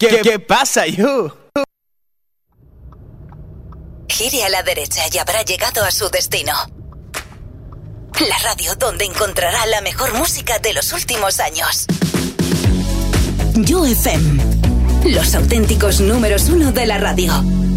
¿Qué pasa, you? Gire a la derecha y habrá llegado a su destino. La radio donde encontrará la mejor música de los últimos años. You FM. Los auténticos números 1 de la radio.